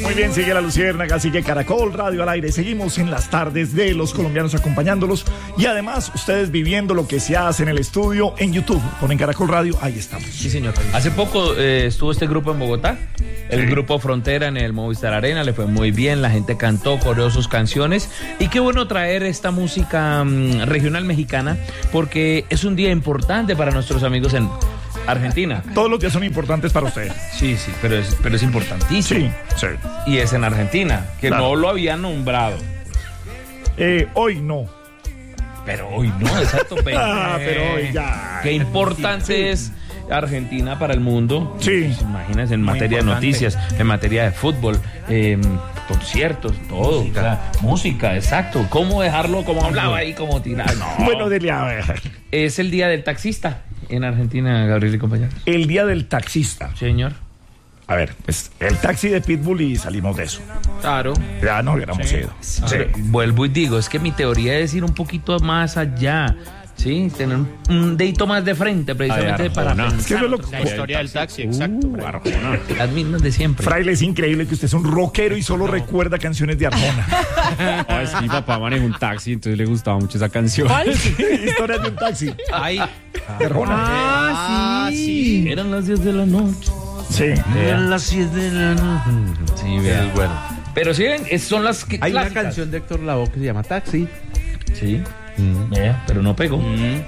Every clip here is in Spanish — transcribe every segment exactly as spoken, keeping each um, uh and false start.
Muy bien, sigue La Luciérnaga, sigue Caracol Radio al aire. Seguimos en las tardes de los colombianos acompañándolos y además ustedes viviendo lo que se hace en el estudio en YouTube. Ponen Caracol Radio, ahí estamos. Sí, señor. Hace poco eh, estuvo este grupo en Bogotá, el sí. grupo Frontera en el Movistar Arena, le fue muy bien, la gente cantó, coreó sus canciones y qué bueno traer esta música um, regional mexicana porque es un día importante para nuestros amigos en Argentina. Todos los días son importantes para ustedes. Sí, sí, pero es, pero es importantísimo. Sí, sí. Y es en Argentina, que claro. no lo habían nombrado. Eh, hoy no. Pero hoy no, exacto. Pero, ah, pero hoy ya. Qué importante sí. es Argentina para el mundo. Sí. Pues, imagínense, en Muy materia importante. de noticias, en materia de fútbol, eh, conciertos, todo. Música. O sea, música, exacto. ¿Cómo dejarlo como hablaba ahí, como tirar? No. Bueno, dele a ver. Es el día del taxista en Argentina, Gabriel y compañeros. El día del taxista. Señor. A ver, pues el taxi de Pitbull y salimos de eso. Claro. Ya no hubiéramos sí. ido. Sí. Sí. Vuelvo y digo, es que mi teoría es ir un poquito más allá. Sí, tener un, un dedito más de frente, precisamente ver, para es que es lo... la historia del taxi, exacto. Uh, Arjona. Las mismas de siempre. Fraile, es increíble que usted es un rockero y solo no. recuerda canciones de Arjona. No, es que mi papá maneja un taxi, entonces le gustaba mucho esa canción. ¿Cuál? Historias de un taxi. Ay, de Arjona. Ah, sí. sí. Eran las diez de la noche. Sí. Eran las diez de la noche. Sí, vean, bueno. Pero sí, son las que hay clásicas. Una canción de Héctor Lavoe que se llama Taxi. Sí. Mm. Yeah, pero no pegó. Mm.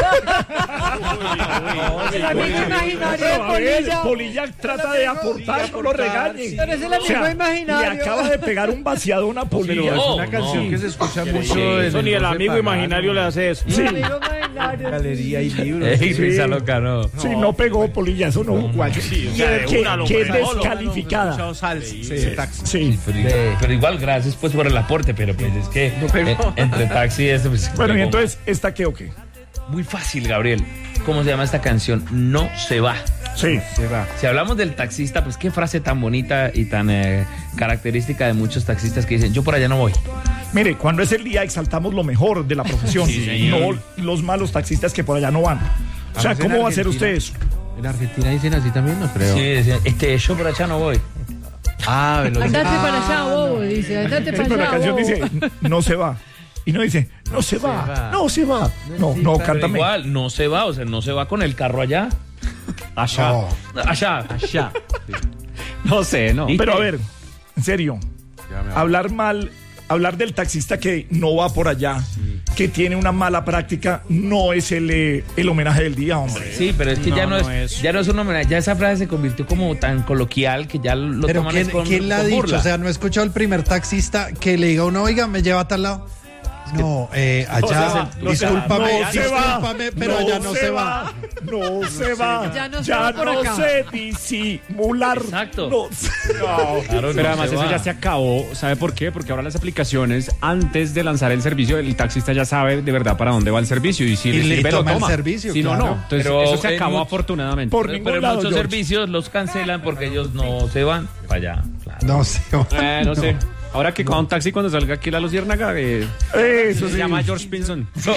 El amigo imaginario de Polilla. Polilla trata de aportar, no lo regañe. Pero es el amigo o sea, Le imaginario. acaba de pegar un vaciadón a Polilla. No, es una canción no. que se escucha mucho. Eso ni el amigo imaginario le hace eso. Sí. El amigo imaginario. Galería y libros. Ey, sí. Risa loca, no. Sí, no pegó Polilla, eso no. no. Sí, o sea, que, una, que es descalificada. No, no, sí, sí, sí. sí. Pero, igual, pero igual, gracias pues por el aporte, pero pues es que no eh, entre taxi y esto. Pues, bueno, y entonces, ¿esta qué o qué? Muy fácil, Gabriel. ¿Cómo se llama esta canción? No se va. Sí, se va. Si hablamos del taxista, pues qué frase tan bonita y tan eh, característica de muchos taxistas que dicen, yo por allá no voy. Mire, cuando es el día exaltamos lo mejor de la profesión, sí, no los malos taxistas que por allá no van. O sea, ¿cómo va a hacer usted eso? En Argentina dicen así también, no creo. Sí, dicen, este, yo por allá no voy. Ah, lo andate ah, para allá, bobo, dice, andate para allá. Pero la canción bobo. dice, no se va. Y no dice, no, no se, se va, va, no se va. No, no, cántame. Igual, no se va, o sea, no se va con el carro allá. Allá. No. Allá. Allá. Sí. No sé, no. Pero a ver, en serio, hablar mal, hablar del taxista que no va por allá, sí. que tiene una mala práctica, no es el, eh, el homenaje del día, hombre. Sí, pero es que no, ya no, no es, es ya no es un homenaje, ya esa frase se convirtió como tan coloquial que ya lo pero toman ¿quién, con, ¿quién la ha dicho? burla. O sea, no he escuchado al primer taxista que le diga uno, oiga, me lleva a tal lado. No, eh, allá, no, discúlpame, no discúlpame, va, pero no allá no se se va. va. No se va. Ya no se ya va por no acá. sé disimular. Exacto. No, no, claro, pero además eso va. Ya se acabó. ¿Sabe por qué? Porque ahora las aplicaciones, antes de lanzar el servicio, el taxista ya sabe de verdad para dónde va el servicio. Y si y le sirve, lo toma. El servicio, si claro. no, no. Entonces pero eso se acabó mucho, afortunadamente. Por pero ningún pero lado, muchos George. servicios los cancelan porque ellos no se van para allá. Claro. No sé. Eh, no, no sé. Ahora que no. con un taxi cuando salga aquí la Luciérnaga, eh, eso se sí. llama George Pinson. No.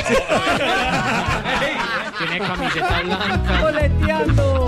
Tiene camiseta blanca. Boleteando.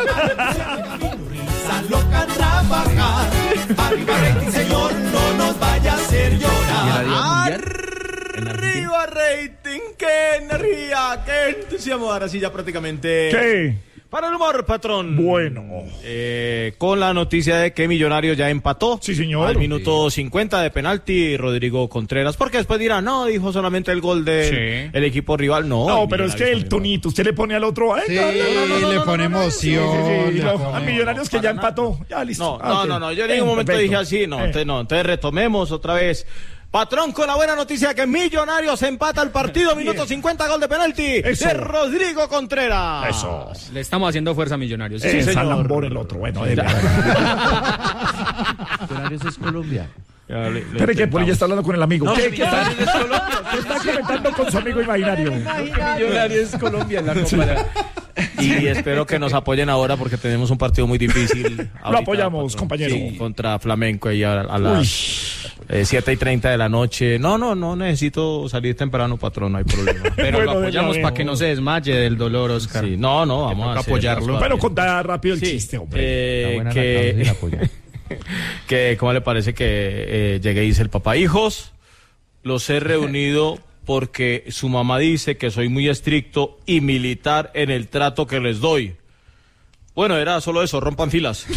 Loca a trabajar. Arriba rating, señor, no nos vaya a hacer llorar. Arriba rating, qué energía, qué entusiasmo. Ahora sí ya prácticamente. ¿Qué? Para el humor, patrón. Bueno. Eh, con la noticia de que Millonarios ya empató. Sí, señor. Al minuto cincuenta de penalti, Rodrigo Contreras. Porque después dirán, no, dijo solamente el gol del sí. el equipo rival. No, no pero es que el tonito, usted le pone al otro. Sí, no, no, no, no, le pone no, emoción. Sí, sí, sí, no, a Millonarios que ya empató. Ya listo. No, ah, no, okay. no, no. Yo en ningún momento perfecto. dije así. No, eh. entonces, no, entonces retomemos otra vez. Patrón, con la buena noticia que Millonarios empata el partido, minuto cincuenta, gol de penalti Eso. de Rodrigo Contreras. Eso. Le estamos haciendo fuerza a Millonarios. Sí, sí, señor. El otro, bueno. Millonarios es Colombia. Espera que Polilla está hablando con el amigo. No, ¿Qué, ¿Qué, está, es Colombia. ¿Qué está comentando con su amigo imaginario? Millonarios es Colombia en la Copa. Y espero que nos apoyen ahora porque tenemos un partido muy difícil. Ahorita, lo apoyamos, patrón. compañero. Sí, contra Flamenco ahí a, a las eh, siete y treinta de la noche. No, no, no necesito salir temprano, patrón, no hay problema. Pero bueno, lo apoyamos para que no se desmaye del dolor, Oscar. Sí, no, no, vamos a apoyarlo. Bueno, contar rápido el sí, chiste, hombre. Eh, que, que ¿cómo le parece que eh, llegué y dice el papá? Hijos, los he reunido porque su mamá dice que soy muy estricto y militar en el trato que les doy. Bueno, era solo eso, rompan filas.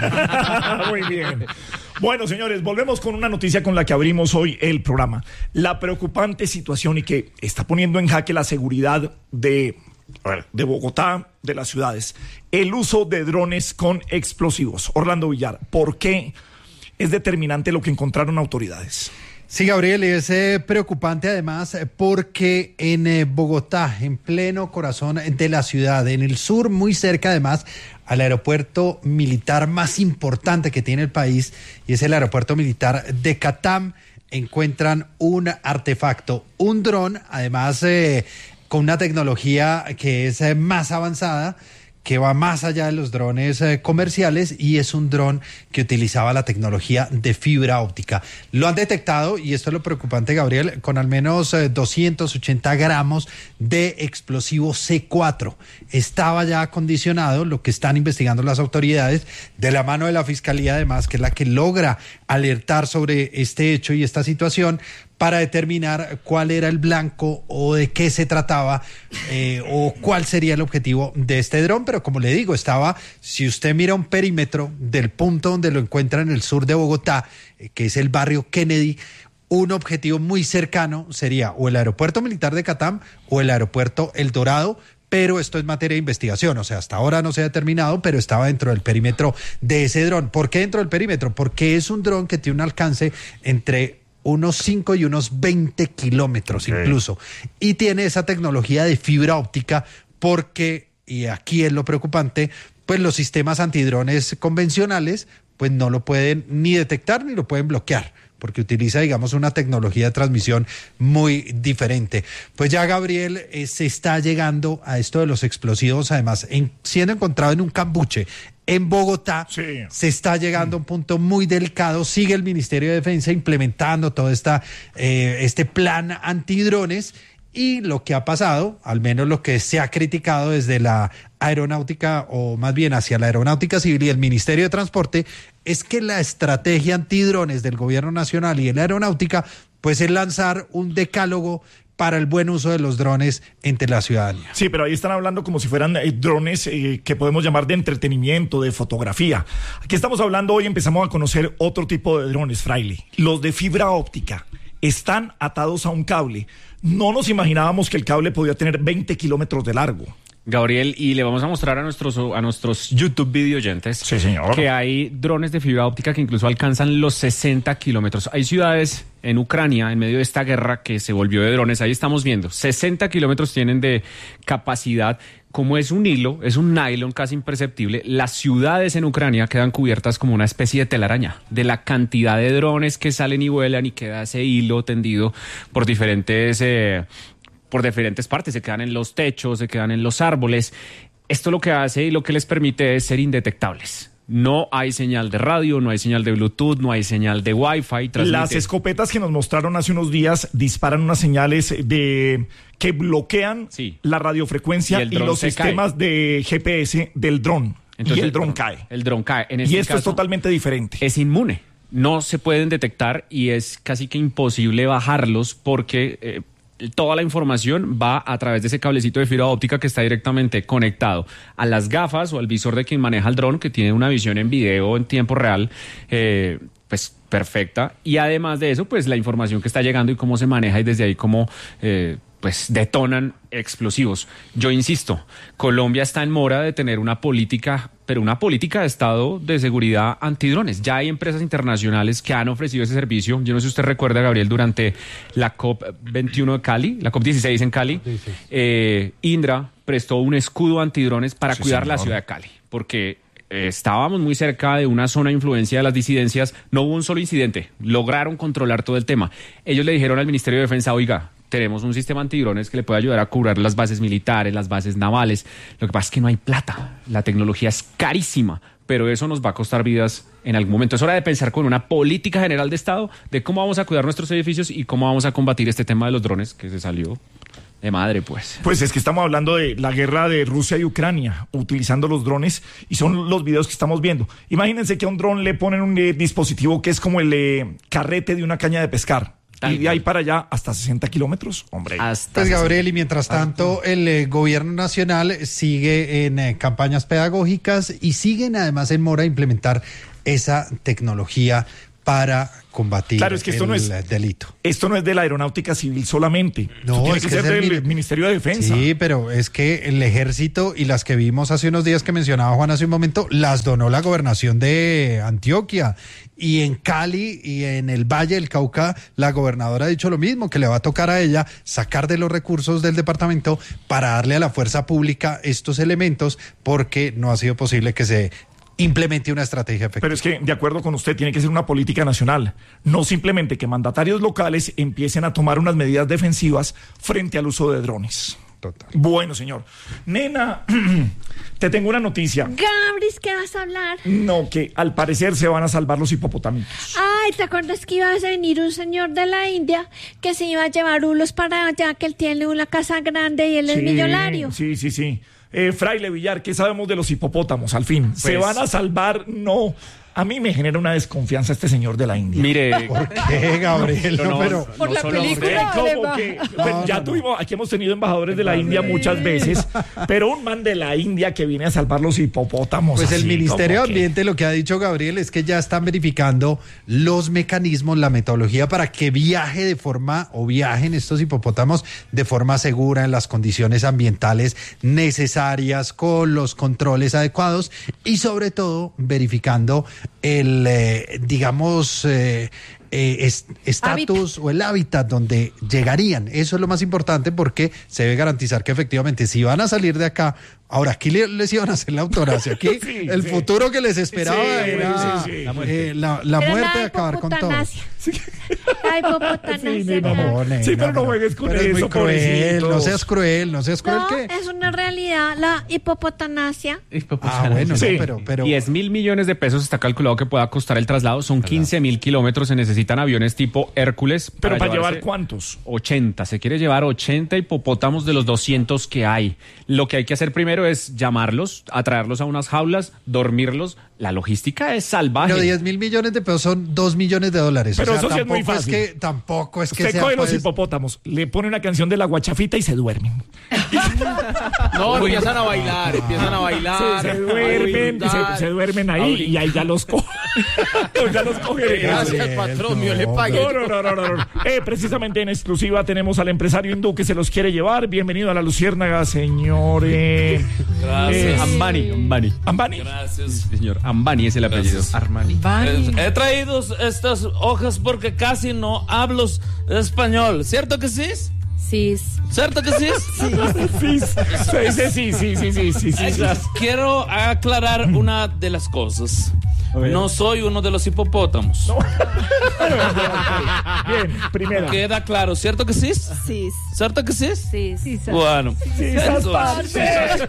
Muy bien. Bueno, señores, volvemos con una noticia con la que abrimos hoy el programa. La preocupante situación y que está poniendo en jaque la seguridad de, de Bogotá, de las ciudades. El uso de drones con explosivos. Orlando Villar, ¿por qué es determinante lo que encontraron autoridades? Sí, Gabriel, es eh, preocupante además porque en eh, Bogotá, en pleno corazón de la ciudad, en el sur, muy cerca además al aeropuerto militar más importante que tiene el país, y es el aeropuerto militar de Catam, encuentran un artefacto, un dron, además eh, con una tecnología que es eh, más avanzada, que va más allá de los drones eh, comerciales, y es un dron que utilizaba la tecnología de fibra óptica. Lo han detectado, y esto es lo preocupante, Gabriel, con al menos eh, doscientos ochenta gramos de explosivo C cuatro. Estaba ya acondicionado, lo que están investigando las autoridades, de la mano de la Fiscalía, además, que es la que logra alertar sobre este hecho y esta situación, para determinar cuál era el blanco o de qué se trataba eh, o cuál sería el objetivo de este dron. Pero como le digo, estaba, si usted mira un perímetro del punto donde lo encuentra en el sur de Bogotá, eh, que es el barrio Kennedy, un objetivo muy cercano sería o el aeropuerto militar de Catam o el aeropuerto El Dorado, pero esto es materia de investigación, o sea, hasta ahora no se ha determinado, pero estaba dentro del perímetro de ese dron. ¿Por qué dentro del perímetro? Porque es un dron que tiene un alcance entre unos cinco y unos veinte kilómetros incluso, y tiene esa tecnología de fibra óptica porque, y aquí es lo preocupante, pues los sistemas antidrones convencionales pues no lo pueden ni detectar ni lo pueden bloquear, porque utiliza, digamos, una tecnología de transmisión muy diferente. Pues ya, Gabriel, eh, se está llegando a esto de los explosivos, además, en, siendo encontrado en un cambuche en Bogotá, sí. Se está llegando a un punto muy delicado. Sigue el Ministerio de Defensa implementando todo esta, eh, este plan antidrones, y lo que ha pasado, al menos lo que se ha criticado desde la aeronáutica, o más bien hacia la aeronáutica civil y el Ministerio de Transporte, es que la estrategia antidrones del gobierno nacional y de la aeronáutica pues es lanzar un decálogo para el buen uso de los drones entre la ciudadanía. Sí, pero ahí están hablando como si fueran eh, drones eh, que podemos llamar de entretenimiento, de fotografía. Aquí estamos hablando hoy, empezamos a conocer otro tipo de drones, Fraile, los de fibra óptica. Están atados a un cable. No nos imaginábamos que el cable podía tener veinte kilómetros de largo. Gabriel, y le vamos a mostrar a nuestros a nuestros YouTube video oyentes, sí, señor, que hay drones de fibra óptica que incluso alcanzan los sesenta kilómetros. Hay ciudades en Ucrania, en medio de esta guerra que se volvió de drones, ahí estamos viendo, sesenta kilómetros tienen de capacidad. Como es un hilo, es un nylon casi imperceptible, las ciudades en Ucrania quedan cubiertas como una especie de telaraña de la cantidad de drones que salen y vuelan, y queda ese hilo tendido por diferentes... Eh, por diferentes partes, se quedan en los techos, se quedan en los árboles. Esto lo que hace y lo que les permite es ser indetectables. No hay señal de radio, no hay señal de Bluetooth, no hay señal de Wi-Fi. Transmite. Las escopetas que nos mostraron hace unos días disparan unas señales de que bloquean sí. la radiofrecuencia y, y los sistemas cae. de G P S del dron. Entonces, y el, el dron, dron cae. El dron cae. En este y esto caso, es totalmente diferente. Es inmune. No se pueden detectar y es casi que imposible bajarlos porque... Eh, toda la información va a través de ese cablecito de fibra óptica que está directamente conectado a las gafas o al visor de quien maneja el dron, que tiene una visión en video en tiempo real, eh, pues perfecta. Y además de eso, pues la información que está llegando y cómo se maneja, y desde ahí cómo eh, pues detonan explosivos. Yo insisto, Colombia está en mora de tener una política, pero una política de Estado de seguridad antidrones. Ya hay empresas internacionales que han ofrecido ese servicio. Yo no sé si usted recuerda, Gabriel, durante la COP veintiuno de Cali, la COP dieciséis en Cali, sí, sí. Eh, Indra prestó un escudo antidrones para sí, cuidar señor. la ciudad de Cali, porque eh, estábamos muy cerca de una zona de influencia de las disidencias. No hubo un solo incidente, lograron controlar todo el tema. Ellos le dijeron al Ministerio de Defensa, oiga, tenemos un sistema antidrones que le puede ayudar a cubrir las bases militares, las bases navales. Lo que pasa es que no hay plata. La tecnología es carísima, pero eso nos va a costar vidas en algún momento. Es hora de pensar con una política general de Estado de cómo vamos a cuidar nuestros edificios y cómo vamos a combatir este tema de los drones que se salió De madre, pues. Pues es que estamos hablando de la guerra de Rusia y Ucrania, utilizando los drones, y son los videos que estamos viendo. Imagínense que a un dron le ponen un eh, dispositivo que es como el eh, carrete de una caña de pescar. Tal y de ahí para allá hasta sesenta kilómetros, hombre. Hasta pues Gabriel, y mientras tanto el eh, gobierno nacional sigue en eh, campañas pedagógicas y siguen además en mora de implementar esa tecnología para combatir claro, es que esto el no es, delito. Esto no es de la Aeronáutica Civil solamente. No, tiene es que, que ser es del mil... Ministerio de Defensa. Sí, pero es que el ejército y las que vimos hace unos días que mencionaba Juan hace un momento, las donó la gobernación de Antioquia. Y en Cali y en el Valle del Cauca, la gobernadora ha dicho lo mismo, que le va a tocar a ella sacar de los recursos del departamento para darle a la fuerza pública estos elementos, porque no ha sido posible que se implemente una estrategia efectiva. Pero es que, de acuerdo con usted, tiene que ser una política nacional, no simplemente que mandatarios locales empiecen a tomar unas medidas defensivas frente al uso de drones. Total. Bueno, señor. Nena, te tengo una noticia. Gabris, ¿qué vas a hablar? No, que al parecer se van a salvar los hipopotamitos. Ay, ¿te acuerdas que iba a venir un señor de la India que se iba a llevar hulos para allá, que él tiene una casa grande y él sí, es millonario? Sí, sí, sí. Eh, Fraile Villar, ¿qué sabemos de los hipopótamos? Al fin, pues, ¿se van a salvar? No. A mí me genera una desconfianza este señor de la India. Mire, ¿por qué, Gabriel? No, no, pero por no la solo película. Sí, como que, no, pues, ya no, tuvimos, aquí hemos tenido embajadores de la India muchas veces, pero un man de la India que viene a salvar los hipopótamos. Pues el así, Ministerio de como que- Ambiente, lo que ha dicho Gabriel, es que ya están verificando los mecanismos, la metodología para que viaje de forma, o viajen estos hipopótamos de forma segura, en las condiciones ambientales necesarias, con los controles adecuados y sobre todo verificando el, eh, digamos, eh, eh, estatus o el hábitat donde llegarían. Eso es lo más importante, porque se debe garantizar que efectivamente si van a salir de acá, ahora aquí le- les iban a hacer la eutanasia, aquí Sí, el sí. futuro que les esperaba Sí, era sí, sí. la muerte, la, la Era muerte la de acabar con todo. hipopotanasia. La hipopotanasia. Sí, nena, ya. no. Sí, pero no juegues con pero es muy eso, cruel, pobrecito. no seas cruel, no seas cruel No, que... es una realidad, la hipopotanasia. Ah, bueno, Sí. no, pero... pero diez mil millones de pesos está calculado que pueda costar el traslado. Son quince mil kilómetros. Se necesitan aviones tipo Hércules. Pero para llevarse llevar cuántos. ochenta. Se quiere llevar ochenta hipopótamos de los doscientos que hay. Lo que hay que hacer primero es llamarlos, atraerlos a unas jaulas, dormirlos. La logística es salvaje. Pero diez mil millones de pesos son dos millones de dólares. Pero o sea, eso sí es muy tampoco fácil. que, tampoco es que Usted sea, coge los pues, hipopótamos, le pone una canción de la guachafita y se duermen. No, empiezan a bailar, empiezan a bailar. Se, se duermen, a se, brindar. se duermen ahí y ahí ya los coge. ya los coge. Gracias, patrón, mío, le pagué. No, no, no, no, no, no. Eh, precisamente en exclusiva tenemos al empresario hindú que se los quiere llevar. Bienvenido a la Luciérnaga, señor. Eh, Gracias. eh, Ambani, Ambani. Ambani. Gracias. Señor, Ambani es el apellido. Armani. Vale. He traído estas hojas porque casi no hablo español. ¿Cierto que sí? Sí. ¿Cierto que sí? Sí, sí, sí, sí, sí, sí, sí, sí, sí. Quiero aclarar una de las cosas. No soy uno de los hipopótamos. Bien, primera. Queda claro, ¿cierto que sí? Sí. ¿Cierto que sí? Sí. Sí. Bueno, Sí, esas entonces, partes.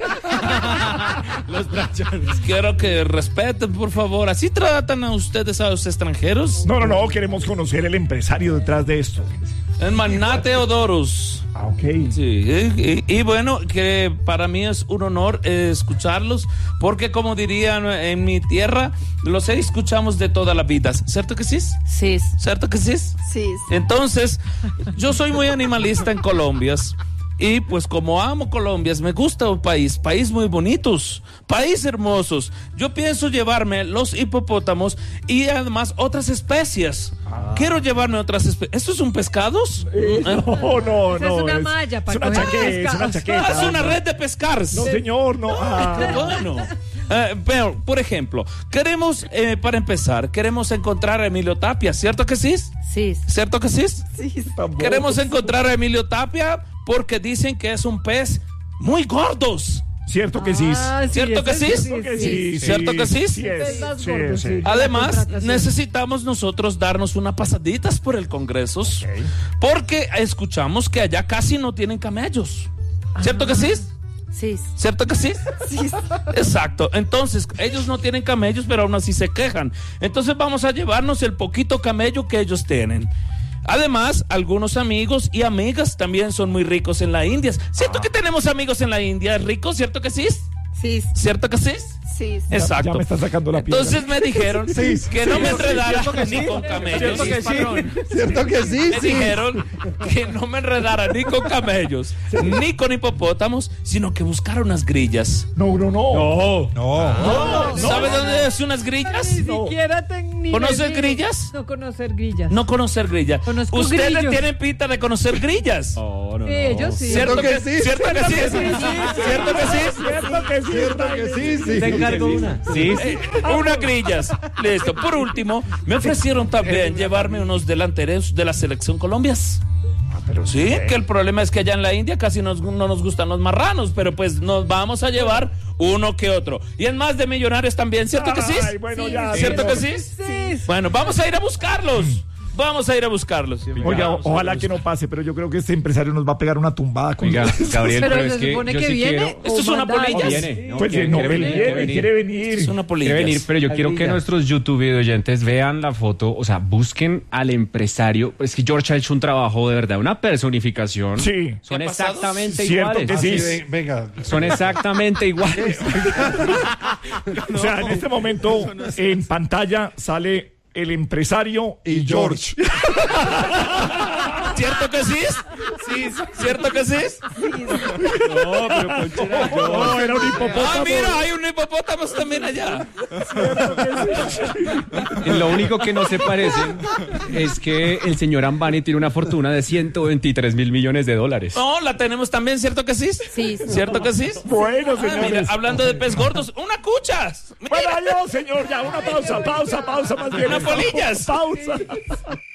quiero que respeten, por favor. ¿Así tratan a ustedes a los extranjeros? No, no, no, queremos conocer el empresario detrás de esto. El magnate Odorus. Ah, ok. Sí, y, y- y bueno, que para mí es un honor eh, escucharlos, porque como dirían en mi tierra, los escuchamos de toda la vida. ¿Cierto que sí? Sí. ¿Cierto que sí? Sí. Entonces, yo soy muy animalista en Colombia. Y pues como amo Colombia, me gusta un país, país muy bonitos, país hermosos. Yo pienso llevarme los hipopótamos y además otras especies. Ah. Quiero llevarme otras especies. ¿Estos son pescados? Eh, no, no, Esa no. es una malla para es una coger chaqueta, es una pescados. chaqueta. Ah, es una red de pescar. No, señor, no. Ah. Qué bueno. Eh, pero, por ejemplo, queremos, eh, para empezar, queremos encontrar a Emilio Tapia, ¿cierto que sí? Sí. ¿Cierto que sí? Sí. Tampoco. Queremos encontrar a Emilio Tapia porque dicen que es un pez muy gordos. Cierto que sí. Ah, ¿Cierto que sí? Cierto que sí. ¿Cierto que sí? Sí, es. Es más Sí, gordo, sí. sí. Además, contratación. necesitamos nosotros darnos unas pasaditas por el Congreso, porque escuchamos que allá casi no tienen camellos. ¿Cierto que sí? Sí. ¿Cierto que sí? Exacto. Entonces, ellos no tienen camellos, pero aún así se quejan. Entonces vamos a llevarnos el poquito camello que ellos tienen. Además, algunos amigos y amigas también son muy ricos en la India. ¿Cierto que tenemos amigos en la India ricos? ¿Cierto que sí? Sí. ¿Cierto que sí? Sí. Exacto. Ya me está sacando la piedra. Entonces me dijeron Sí, que sí, no me sí, enredara ¿cierto que ni sí? con camellos. ¿Cierto que sí? ¿Cierto que sí? Me Sí. dijeron que no me enredara ni con camellos, ni con hipopótamos, sino que buscara unas grillas. No, no, no. No. ¿Sabes dónde es unas grillas? Ni siquiera ten- ni ¿Conoces decir- grillas? No conocer grillas. No conocer grillas. Conozco Ustedes grillos. tienen pinta de conocer grillas. No, no, Sí, no. ellos sí. ¿Cierto que que sí? sí? ¿Cierto que sí? ¿Cierto que sí? Cierto que sí. ¿Cierto que sí? Sí. Te encargo una. Sí, sí. Unas grillas. Listo. Por último, me ofrecieron también llevarme unos delanteros de la selección Colombia. Sí, que el problema es que allá en la India casi nos- no nos gustan los marranos, pero pues nos vamos a llevar uno que otro. Y en más de millonarios también, ¿cierto que sí? Ay, bueno, ya, ¿Cierto que señor. sí? Sí. Bueno, vamos a ir a buscarlos. Vamos a ir a buscarlos. Oiga, Vamos a ojalá ir a que no pase, pero yo creo que este empresario nos va a pegar una tumbada con Oiga, Gabriel, Pero pero, se es que supone yo que sí viene. quiero... ¿Esto es o una manda a polilla? alguien. Viene, ¿no? Pues Quiere- no, quiere él venir, viene, quiere venir. quiere venir. Es una polilla. Quiere venir, pero yo quiero que Ardilla. nuestros YouTube video oyentes vean la foto, o sea, busquen al empresario. Es que George ha hecho un trabajo de verdad, una personificación. Sí. Son ¿Qué ha pasado? exactamente Cierto iguales. que sí. Sí, ven- venga. Son exactamente iguales. O sea, en este momento en pantalla sale el empresario y George. ¿Cierto que sí? Sí, ¿cierto que sí? No, pero Poncho era No, era un hipopótamo. Ah, mira, hay un hipopótamo también allá. Lo único que no se parecen es que el señor Ambani tiene una fortuna de ciento veintitrés mil millones de dólares. No, la tenemos también, ¿cierto que sí? Sí, sí. ¿Cierto que sí? Bueno, Ah, mira, señores. hablando de pez gordos, una cucha. Bueno, adiós, señor. Ya, una pausa, pausa, pausa más bien. Unas polillas. Pausa.